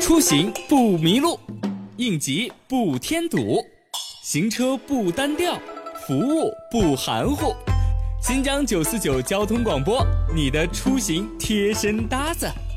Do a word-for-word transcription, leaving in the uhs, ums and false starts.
出行不迷路，应急不添堵，行车不单调，服务不含糊。新疆九四九交通广播，你的出行贴身搭子。